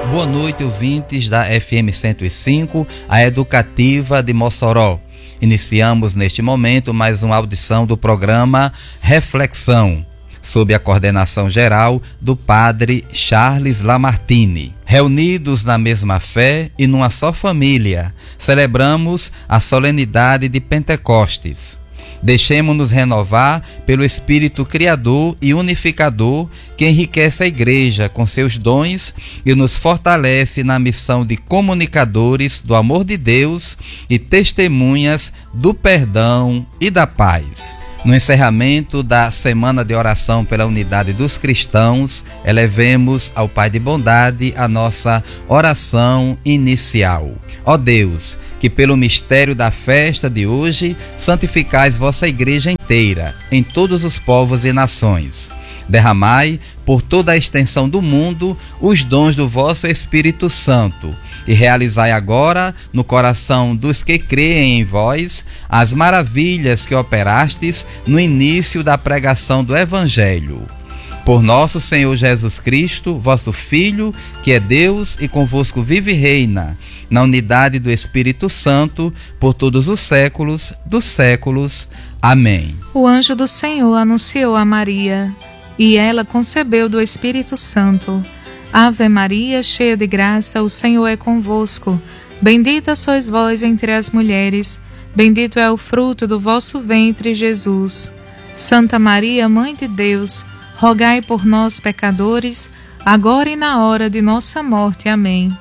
Boa noite, ouvintes da FM 105, a educativa de Mossoró. Iniciamos neste momento mais uma audição do programa Reflexão, sob a coordenação geral do Padre Charles Lamartine. Reunidos na mesma fé e numa só família, celebramos a solenidade de Pentecostes. Deixemo-nos renovar pelo Espírito Criador e Unificador que enriquece a Igreja com seus dons e nos fortalece na missão de comunicadores do amor de Deus e testemunhas do perdão e da paz. No encerramento da Semana de Oração pela Unidade dos Cristãos, elevemos ao Pai de Bondade a nossa oração inicial. Ó Deus, que pelo mistério da festa de hoje santificais vossa Igreja inteira, em todos os povos e nações. Derramai por toda a extensão do mundo os dons do vosso Espírito Santo e realizai agora no coração dos que creem em vós as maravilhas que operastes no início da pregação do Evangelho. Por nosso Senhor Jesus Cristo, vosso Filho, que é Deus e convosco vive e reina, na unidade do Espírito Santo, por todos os séculos dos séculos. Amém. O anjo do Senhor anunciou a Maria, e ela concebeu do Espírito Santo. Ave Maria, cheia de graça, o Senhor é convosco. Bendita sois vós entre as mulheres, bendito é o fruto do vosso ventre, Jesus. Santa Maria, Mãe de Deus, rogai por nós, pecadores, agora e na hora de nossa morte. Amém.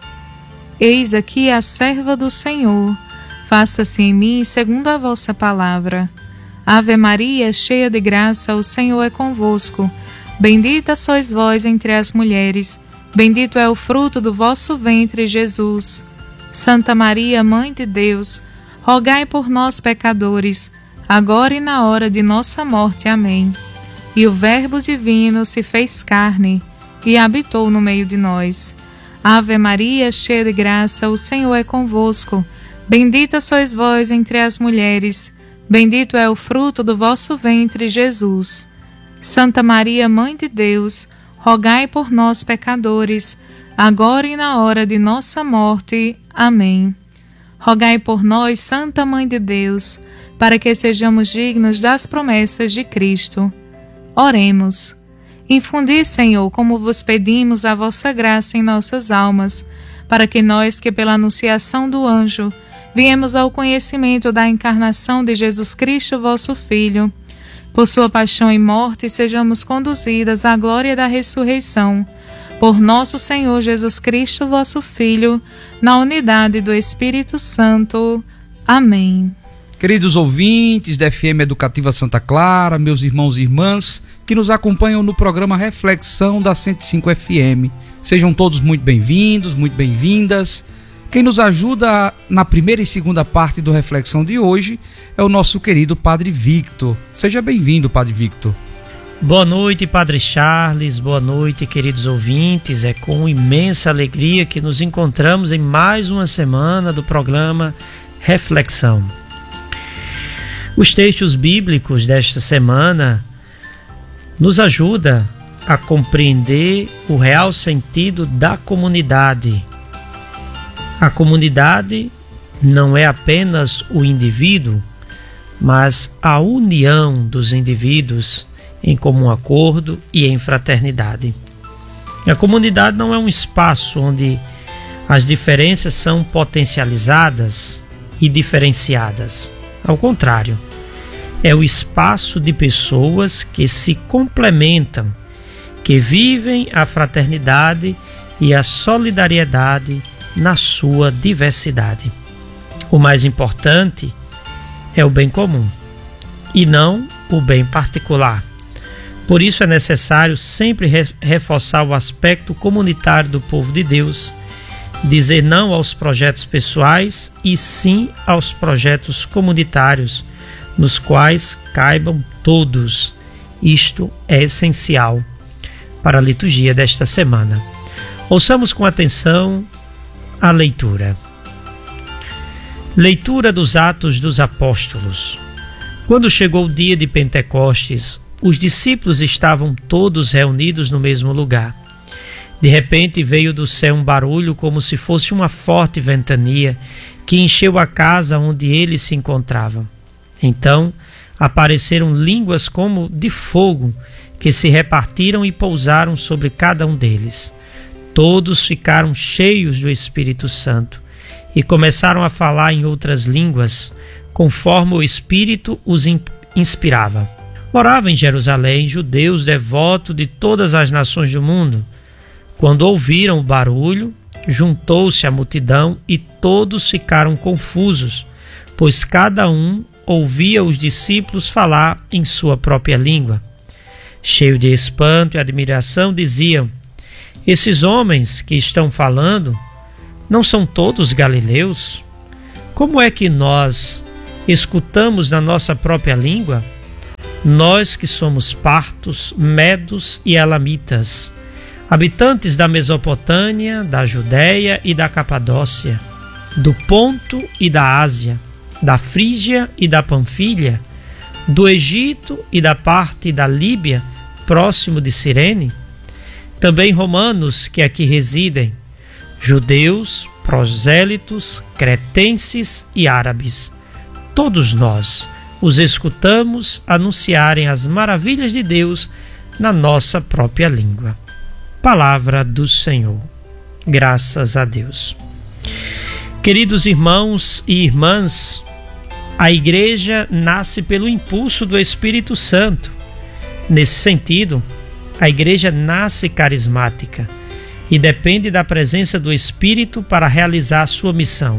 Eis aqui a serva do Senhor, faça-se em mim segundo a vossa palavra. Ave Maria, cheia de graça, o Senhor é convosco. Bendita sois vós entre as mulheres, bendito é o fruto do vosso ventre, Jesus. Santa Maria, Mãe de Deus, rogai por nós, pecadores, agora e na hora de nossa morte. Amém. E o Verbo divino se fez carne e habitou no meio de nós. Ave Maria, cheia de graça, o Senhor é convosco. Bendita sois vós entre as mulheres, bendito é o fruto do vosso ventre, Jesus. Santa Maria, Mãe de Deus, rogai por nós, pecadores, agora e na hora de nossa morte. Amém. Rogai por nós, Santa Mãe de Deus, para que sejamos dignos das promessas de Cristo. Oremos. Infundi, Senhor, como vos pedimos, a vossa graça em nossas almas, para que nós, que pela anunciação do anjo, viemos ao conhecimento da encarnação de Jesus Cristo, vosso Filho, por sua paixão e morte, sejamos conduzidas à glória da ressurreição. Por nosso Senhor Jesus Cristo, vosso Filho, na unidade do Espírito Santo. Amém. Queridos ouvintes da FM Educativa Santa Clara, meus irmãos e irmãs que nos acompanham no programa Reflexão da 105 FM, sejam todos muito bem-vindos, muito bem-vindas. Quem nos ajuda na primeira e segunda parte do Reflexão de hoje é o nosso querido Padre Victor. Seja bem-vindo, Padre Victor. Boa noite, Padre Charles, boa noite, queridos ouvintes. É com imensa alegria que nos encontramos em mais uma semana do programa Reflexão. Os textos bíblicos desta semana nos ajudam a compreender o real sentido da comunidade. A comunidade não é apenas o indivíduo, mas a união dos indivíduos em comum acordo e em fraternidade. A comunidade não é um espaço onde as diferenças são potencializadas e diferenciadas. Ao contrário, é o espaço de pessoas que se complementam, que vivem a fraternidade e a solidariedade na sua diversidade. O mais importante é o bem comum e não o bem particular. Por isso é necessário sempre reforçar o aspecto comunitário do povo de Deus, dizer não aos projetos pessoais e sim aos projetos comunitários, nos quais caibam todos. Isto é essencial para a liturgia desta semana. Ouçamos com atenção a leitura. Leitura dos Atos dos Apóstolos. Quando chegou o dia de Pentecostes, os discípulos estavam todos reunidos no mesmo lugar. De repente veio do céu um barulho como se fosse uma forte ventania que encheu a casa onde eles se encontravam. Então apareceram línguas como de fogo que se repartiram e pousaram sobre cada um deles. Todos ficaram cheios do Espírito Santo e começaram a falar em outras línguas, conforme o Espírito os inspirava. Moravam em Jerusalém judeus devotos de todas as nações do mundo. Quando ouviram o barulho, juntou-se a multidão e todos ficaram confusos, pois cada um ouvia os discípulos falar em sua própria língua. Cheio de espanto e admiração, diziam: esses homens que estão falando não são todos galileus? Como é que nós escutamos na nossa própria língua? Nós que somos partos, medos e elamitas, habitantes da Mesopotâmia, da Judéia e da Capadócia, do Ponto e da Ásia, da Frígia e da Panfilha, do Egito e da parte da Líbia, próximo de Cirene, também romanos que aqui residem, judeus, prosélitos, cretenses e árabes. Todos nós os escutamos anunciarem as maravilhas de Deus na nossa própria língua. Palavra do Senhor. Graças a Deus. Queridos irmãos e irmãs, a igreja nasce pelo impulso do Espírito Santo. Nesse sentido, a igreja nasce carismática e depende da presença do Espírito para realizar a sua missão.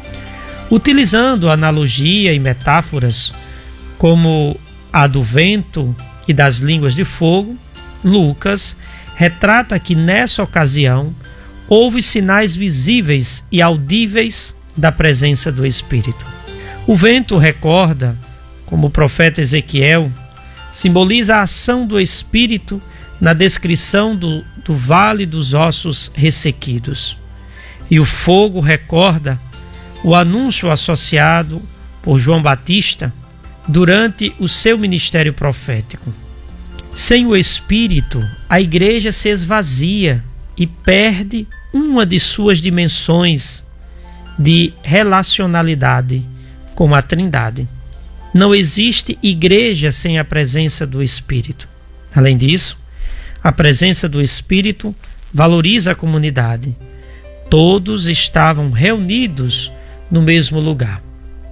Utilizando analogia e metáforas como a do vento e das línguas de fogo, Lucas retrata que nessa ocasião houve sinais visíveis e audíveis da presença do Espírito. O vento recorda, como o profeta Ezequiel, simboliza a ação do Espírito na descrição do vale dos ossos ressequidos. E o fogo recorda o anúncio associado por João Batista durante o seu ministério profético. Sem o Espírito, a igreja se esvazia e perde uma de suas dimensões de relacionalidade com a Trindade. Não existe igreja sem a presença do Espírito. Além disso, a presença do Espírito valoriza a comunidade. Todos estavam reunidos no mesmo lugar.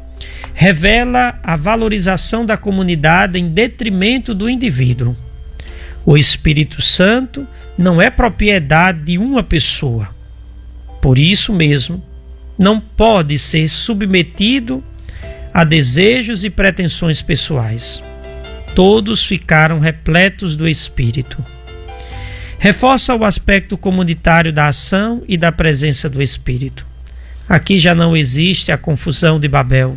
Revela a valorização da comunidade em detrimento do indivíduo. O Espírito Santo não é propriedade de uma pessoa. Por isso mesmo, não pode ser submetido a desejos e pretensões pessoais. Todos ficaram repletos do Espírito. Reforça o aspecto comunitário da ação e da presença do Espírito. Aqui já não existe a confusão de Babel,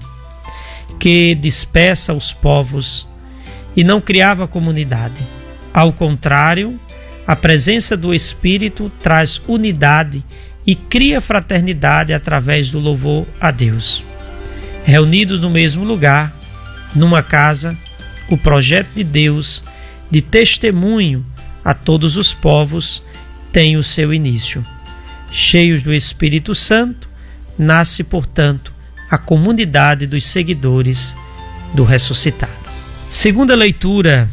que dispersa os povos e não criava comunidade. Ao contrário, a presença do Espírito traz unidade e cria fraternidade através do louvor a Deus. Reunidos no mesmo lugar, numa casa, o projeto de Deus de testemunho a todos os povos tem o seu início. Cheios do Espírito Santo, nasce, portanto, a comunidade dos seguidores do ressuscitado. Segunda leitura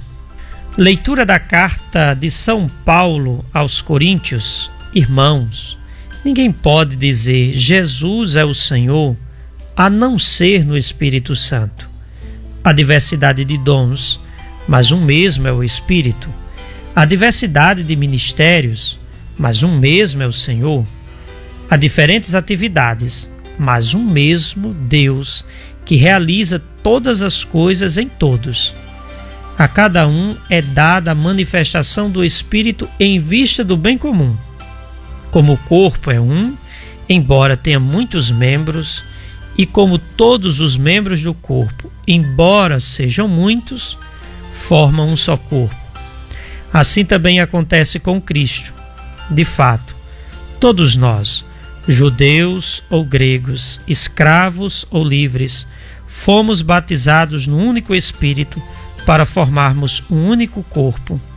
da carta de São Paulo aos Coríntios. Irmãos, ninguém pode dizer Jesus é o Senhor a não ser no Espírito Santo. Há diversidade de dons, mas um mesmo é o Espírito. Há diversidade de ministérios, mas um mesmo é o Senhor. Há diferentes atividades, mas um mesmo Deus que realiza todas as coisas em todos. A cada um é dada a manifestação do Espírito em vista do bem comum. Como o corpo é um, embora tenha muitos membros, e como todos os membros do corpo, embora sejam muitos, formam um só corpo. Assim também acontece com Cristo. De fato, todos nós, judeus ou gregos, escravos ou livres, fomos batizados no único Espírito para formarmos um único corpo,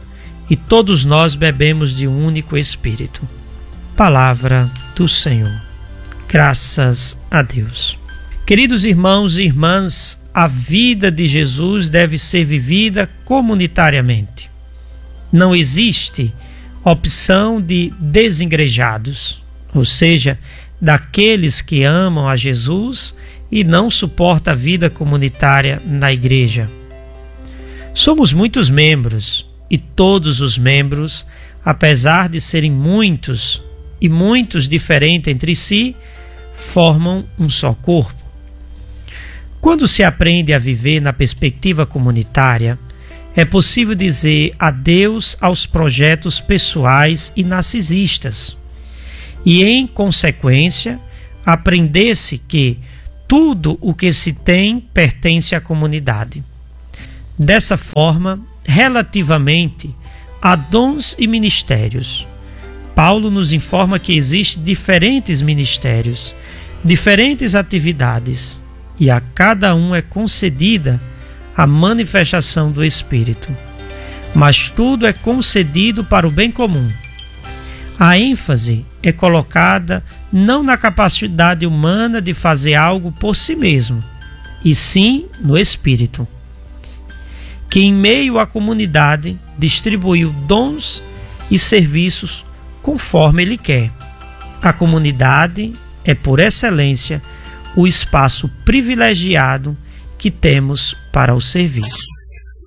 e todos nós bebemos de um único Espírito. Palavra do Senhor. Graças a Deus. Queridos irmãos e irmãs, a vida de Jesus deve ser vivida comunitariamente. Não existe opção de desigrejados, ou seja, daqueles que amam a Jesus e não suportam a vida comunitária na igreja. Somos muitos membros e todos os membros, apesar de serem muitos e muitos diferentes entre si, formam um só corpo. Quando se aprende a viver na perspectiva comunitária, é possível dizer adeus aos projetos pessoais e narcisistas. E, em consequência, aprender-se que tudo o que se tem pertence à comunidade. Dessa forma, relativamente a dons e ministérios, Paulo nos informa que existem diferentes ministérios, diferentes atividades, e a cada um é concedida a manifestação do Espírito. Mas tudo é concedido para o bem comum. A ênfase é colocada não na capacidade humana de fazer algo por si mesmo, e sim no Espírito, que em meio à comunidade distribuiu dons e serviços conforme Ele quer. A comunidade é, por excelência, o espaço privilegiado que temos para o serviço.